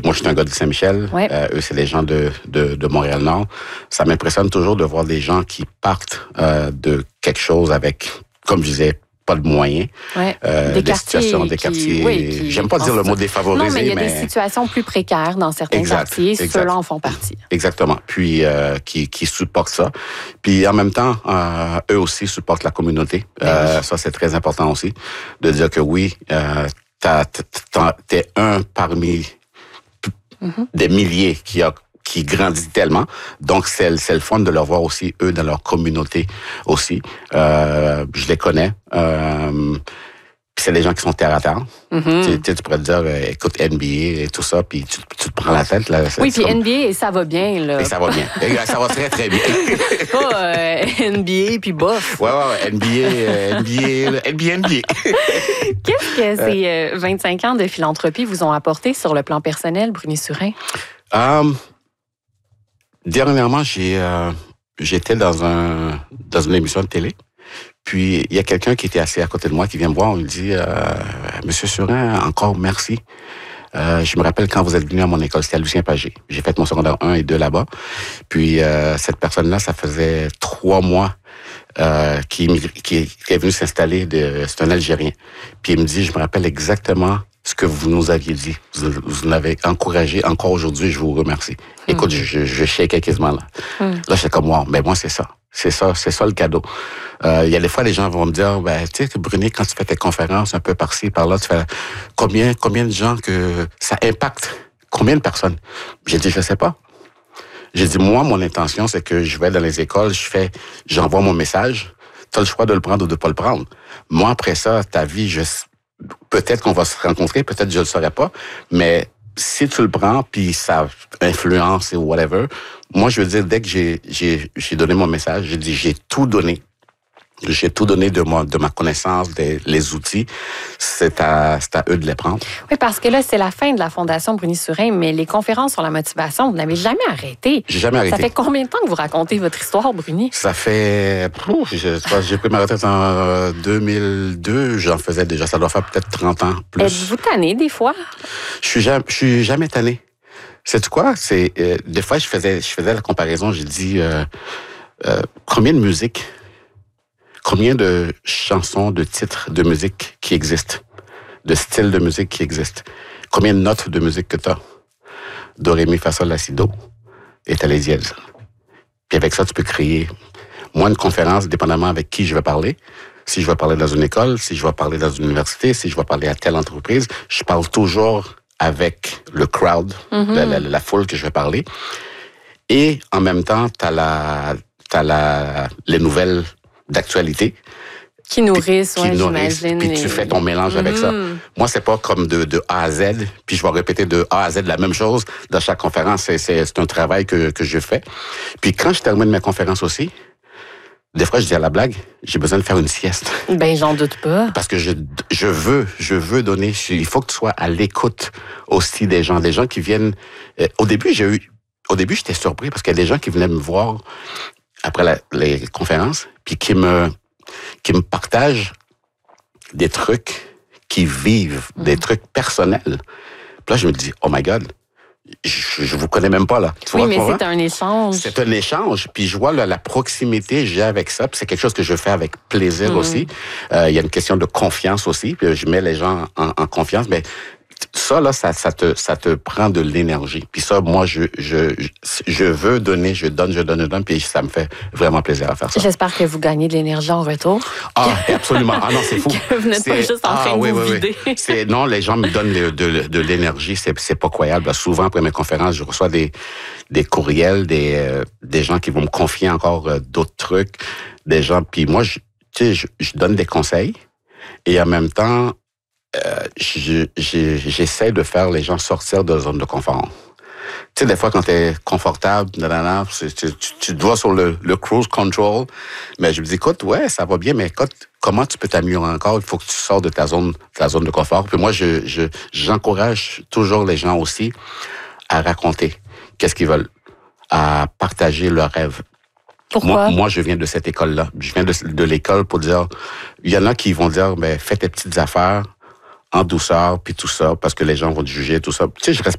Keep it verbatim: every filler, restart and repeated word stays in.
moi, je suis un gars de Saint-Michel. Ouais. Euh, eux, c'est des gens de, de, de Montréal-Nord. Ça m'impressionne toujours de voir des gens qui partent euh, de quelque chose avec, comme je disais, pas de moyens. Ouais. Euh, des, des quartiers situations, des qui, quartiers... Oui, qui, j'aime pas dire le mot défavorisé, non, mais il y a mais... des situations plus précaires dans certains exact, quartiers. exact. Ceux-là en font partie. Exactement. Puis, euh, qui, qui supportent ça. Puis, en même temps, euh, eux aussi supportent la communauté. Ben euh, oui. Ça, c'est très important aussi. De dire que oui, euh, t'as, t'as, t'es un parmi mm-hmm. des milliers qui a qui grandit tellement. Donc, c'est, c'est le fun de leur voir aussi, eux, dans leur communauté aussi. Euh, je les connais. Euh, puis c'est des gens qui sont terre à terre. Mm-hmm. Tu, tu pourrais te dire, euh, écoute, N B A et tout ça, puis tu, tu te prends la tête. Là, oui, puis comme... N B A, ça va bien. Là. Et ça va bien. Ça va très, très bien. Pas euh, N B A puis bof. Ouais, ouais, ouais. N B A, euh, N B A, N B A, N B A. Qu'est-ce que ces euh, vingt-cinq ans de philanthropie vous ont apporté sur le plan personnel, Bruni Surin? Um, Dernièrement, j'ai euh, j'étais dans un dans une émission de télé. Puis il y a quelqu'un qui était assis à côté de moi qui vient me voir. Il me dit euh, Monsieur Surin, encore merci. Euh, je me rappelle quand vous êtes venu à mon école, c'était à Lucien Pagé. J'ai fait mon secondaire un et deux là-bas. Puis euh, cette personne-là, ça faisait trois mois euh, qui, qui, qui est venu s'installer. De, c'est un Algérien. Puis il me dit, je me rappelle exactement ce que vous nous aviez dit. Vous, vous nous avez encouragé. Encore aujourd'hui, je vous remercie. Mmh. Écoute, je, je, je shakais quasiment là. Mmh. Là, j'étais comme, wow, mais moi, c'est ça. C'est ça, c'est ça le cadeau. Euh, il y a des fois, les gens vont me dire, ben, tu sais, Bruni, quand tu fais tes conférences un peu par-ci, par-là, tu fais combien, combien de gens que ça impacte? Combien de personnes? J'ai dit, je sais pas. J'ai dit, moi, mon intention, c'est que je vais dans les écoles, je fais, j'envoie mon message. Tu as le choix de le prendre ou de pas le prendre. Moi, après ça, ta vie, je, peut-être qu'on va se rencontrer, peut-être je le saurai pas, mais si tu le prends, puis ça influence et whatever, moi, je veux dire, dès que j'ai, j'ai, j'ai donné mon message, j'ai dit, j'ai tout donné. J'ai tout donné de ma, de ma connaissance, des, les outils. C'est à, c'est à eux de les prendre. Oui, parce que là, c'est la fin de la Fondation Bruni Surin, mais les conférences sur la motivation, vous n'avez jamais arrêté. J'ai jamais arrêté. Ça fait combien de temps que vous racontez votre histoire, Bruni? Ça fait... Ouf, je, j'ai pris ma retraite en deux mille deux. J'en faisais déjà. Ça doit faire peut-être trente ans plus. Êtes-vous tanné des fois? Je suis jamais, je suis jamais tanné. Sais-tu quoi? C'est, euh, des fois, je faisais, je faisais la comparaison. J'ai dit, euh, euh, combien de musique... Combien de chansons, de titres de musique qui existent, de styles de musique qui existent? Combien de notes de musique que tu as? Do, ré, mi, fa, sol, la, si, do, et t'as les dièses. Puis avec ça, tu peux créer. Moi, une conférence, dépendamment avec qui je vais parler, si je vais parler dans une école, si je vais parler dans une université, si je vais parler à telle entreprise, je parle toujours avec le crowd, mm-hmm. la, la, la foule que je vais parler. Et en même temps, t'as la, t'as la, les nouvelles d'actualité. Qui nourrissent, qui ouais, nourrissent, j'imagine. Puis tu fais ton mélange mm-hmm. avec ça. Moi, c'est pas comme de, de A à Z, puis je vais répéter de A à Z la même chose dans chaque conférence. C'est, c'est, c'est un travail que, que je fais. Puis quand je termine mes conférences aussi, des fois, je dis à la blague, j'ai besoin de faire une sieste. Ben, j'en doute pas. Parce que je, je veux, je veux donner, il faut que tu sois à l'écoute aussi des gens, des gens qui viennent... Euh, au début, j'ai eu, au début, j'étais surpris parce qu'il y a des gens qui venaient me voir après la, les conférences, puis qui me, qui me partagent des trucs qui vivent, mmh. des trucs personnels. Puis là, je me dis, oh my God, je, je vous connais même pas, là. Tu oui, vois, mais c'est c'est un échange. C'est un échange, puis je vois là, la proximité que j'ai avec ça, puis c'est quelque chose que je fais avec plaisir mmh. aussi. Euh, il y a une question de confiance aussi, puis je mets les gens en, en confiance, mais ça, là, ça, ça, te, ça te prend de l'énergie. Puis ça, moi, je, je, je veux donner, je donne, je donne, je donne, puis ça me fait vraiment plaisir à faire ça. J'espère que vous gagnez de l'énergie en retour. Ah, absolument. Ah non, c'est fou. Que vous n'êtes c'est, pas juste en ah, train de oui, vous oui, vider. Oui. C'est, non, les gens me donnent de, de, de l'énergie, c'est, c'est pas croyable. Là, souvent, après mes conférences, je reçois des, des courriels, des, euh, des gens qui vont me confier encore euh, d'autres trucs, des gens, puis moi, je, tu sais, je, je donne des conseils, et en même temps, Euh, je, je, j'essaie de faire les gens sortir de la zone de confort. Tu sais, des fois, quand t'es confortable, nanana, tu, tu, tu dois sur le, le cruise control, mais je me dis, écoute, ouais, ça va bien, mais écoute, comment tu peux t'améliorer encore? Il faut que tu sors de ta zone, ta zone de confort. Puis moi, je, je, j'encourage toujours les gens aussi à raconter qu'est-ce qu'ils veulent, à partager leurs rêves. Pourquoi? Moi, moi, je viens de cette école-là. Je viens de, de l'école pour dire, il y en a qui vont dire, ben, fais tes petites affaires, en douceur, puis tout ça, parce que les gens vont te juger, tout ça. Tu sais, je reste